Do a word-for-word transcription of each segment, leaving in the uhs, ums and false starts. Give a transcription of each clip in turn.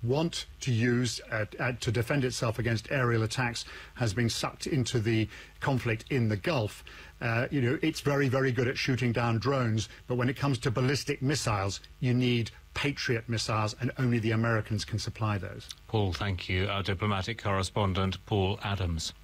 want to use uh, uh, to defend itself against aerial attacks has been sucked into the conflict in the Gulf. Uh, you know, it's very, very good at shooting down drones, but when it comes to ballistic missiles, you need Patriot missiles, and only the Americans can supply those. Paul, thank you. Our diplomatic correspondent, Paul Adams.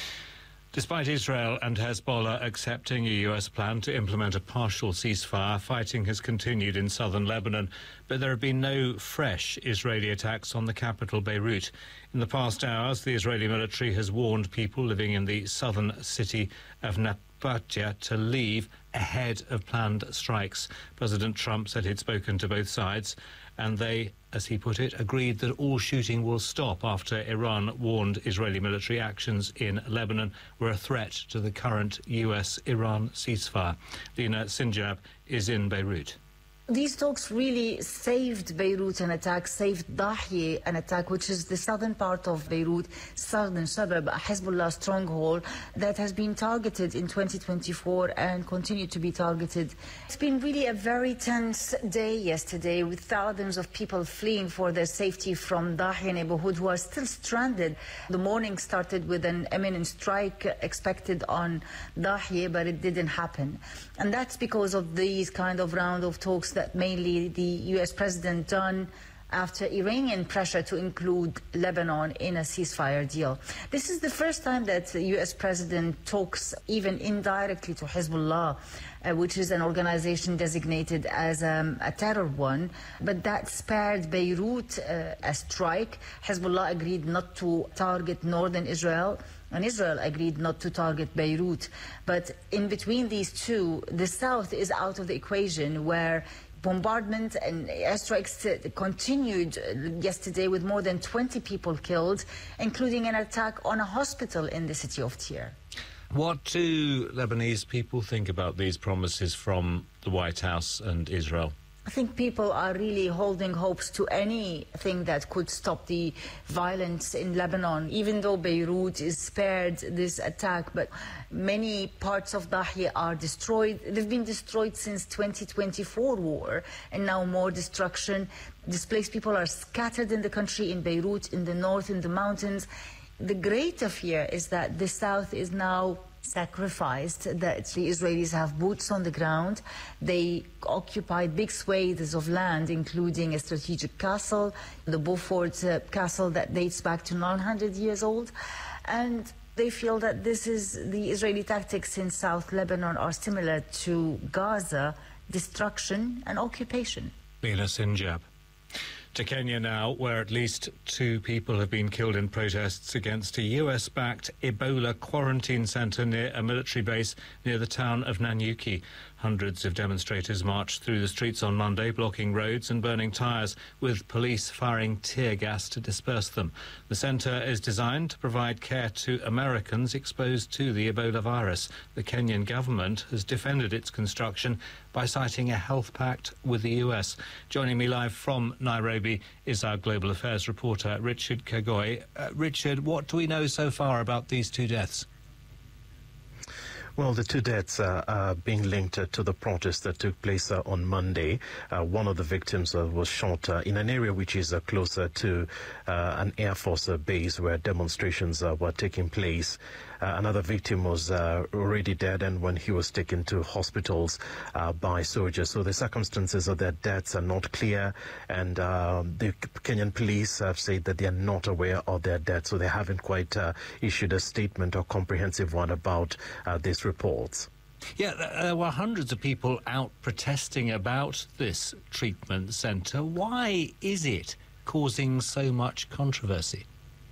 Despite Israel and Hezbollah accepting a U S plan to implement a partial ceasefire, fighting has continued in southern Lebanon, but there have been no fresh Israeli attacks on the capital, Beirut. In the past hours, the Israeli military has warned people living in the southern city of Nabatieh to leave ahead of planned strikes. President Trump said he'd spoken to both sides, and they, as he put it, agreed that all shooting will stop after Iran warned Israeli military actions in Lebanon were a threat to the current U S Iran ceasefire. Lina Sinjab is in Beirut. These talks really saved Beirut an attack, saved Dahieh an attack, which is the southern part of Beirut, southern suburb, a Hezbollah stronghold that has been targeted in twenty twenty-four and continued to be targeted. It's been really a very tense day yesterday, with thousands of people fleeing for their safety from Dahieh neighborhood who are still stranded. The morning started with an imminent strike expected on Dahieh, but it didn't happen. And that's because of these kind of round of talks that that mainly the U S president done after Iranian pressure to include Lebanon in a ceasefire deal. This is the first time that the U S president talks even indirectly to Hezbollah, uh, which is an organization designated as um, a terror one, but that spared Beirut uh, a strike. Hezbollah agreed not to target northern Israel, and Israel agreed not to target Beirut. But in between these two, the south is out of the equation, where bombardment and airstrikes continued yesterday with more than twenty people killed, including an attack on a hospital in the city of Tyre. What do Lebanese people think about these promises from the White House and Israel? I think people are really holding hopes to anything that could stop the violence in Lebanon, even though Beirut is spared this attack. But many parts of Dahieh are destroyed. They've been destroyed since twenty twenty-four war, and now more destruction. Displaced people are scattered in the country, in Beirut, in the north, in the mountains. The greater fear is that the south is now sacrificed, that the Israelis have boots on the ground. They occupied big swathes of land, including a strategic castle, the Beaufort uh, castle that dates back to nine hundred years old. And they feel that this is the Israeli tactics in South Lebanon are similar to Gaza, destruction and occupation. Lina Sinjab. To Kenya now, where at least two people have been killed in protests against a U S-backed Ebola quarantine centre near a military base near the town of Nanyuki. Hundreds of demonstrators marched through the streets on Monday, blocking roads and burning tyres, with police firing tear gas to disperse them. The centre is designed to provide care to Americans exposed to the Ebola virus. The Kenyan government has defended its construction by citing a health pact with the U S. Joining me live from Nairobi is our global affairs reporter, Richard Kagoi. Uh, Richard, what do we know so far about these two deaths? Well, the two deaths uh, are being linked uh, to the protest that took place uh, on Monday. Uh, one of the victims uh, was shot uh, in an area which is uh, closer to uh, an Air Force uh, base where demonstrations uh, were taking place. Uh, another victim was uh, already dead, and when he was taken to hospitals uh, by soldiers. So the circumstances of their deaths are not clear, and uh, the Kenyan police have said that they are not aware of their deaths, so they haven't quite uh, issued a statement or comprehensive one about uh, these reports. Yeah, there were hundreds of people out protesting about this treatment centre. Why is it causing so much controversy?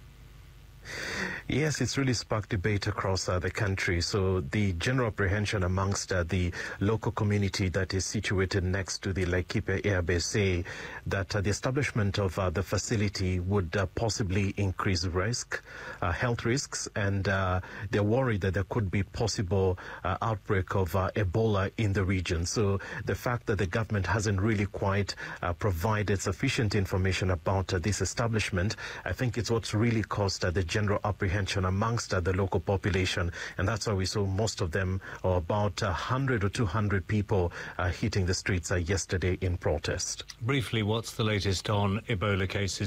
Yes, it's really sparked debate across uh, the country. So the general apprehension amongst uh, the local community that is situated next to the Laikipia Air Base say that uh, the establishment of uh, the facility would uh, possibly increase risk, uh, health risks, and uh, they're worried that there could be possible uh, outbreak of uh, Ebola in the region. So the fact that the government hasn't really quite uh, provided sufficient information about uh, this establishment, I think it's what's really caused uh, the general apprehension amongst uh, the local population, and that's why we saw most of them, or about one hundred or two hundred people uh, hitting the streets uh, yesterday in protest. Briefly, what's the latest on Ebola cases